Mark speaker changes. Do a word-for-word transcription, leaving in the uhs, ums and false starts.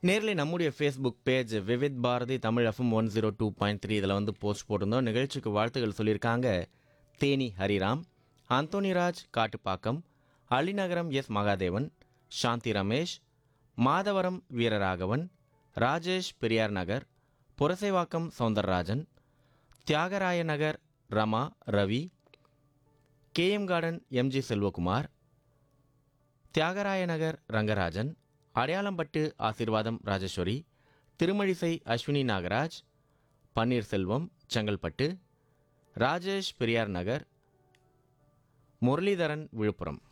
Speaker 1: நேர்ல நம்முடைய Facebook page Vividh Bharathi Tamil FM one zero two point three இதில் வந்து போஸ்ட் போட்டிருந்தோம். நிகழ்ச்சிக்கு வாழ்த்துக்கள் சொல்லியிருக்காங்க தேனி ஹரிராம், அந்தோனிராஜ் காட்டுப்பாக்கம், அலிநகரம் எஸ் மகாதேவன், சாந்தி Ramesh, Madhavaram Veeraraghavan, Rajesh Periyar Nagar, Purasawalkam Soundararajan, Thyagaraya Nagar Rama Ravi, KM garden MG Selvakumar, Thyagaraya Nagar Rangarajan, Adayalampattu ஆசீர்வாதம் ராஜேஸ்வரி, திருமழிசை அஸ்வினி நாகராஜ், பன்னீர்செல்வம் செங்கல்பட்டு, ராஜேஷ் பெரியார் நகர், முரளிதரன் விழுப்புரம்.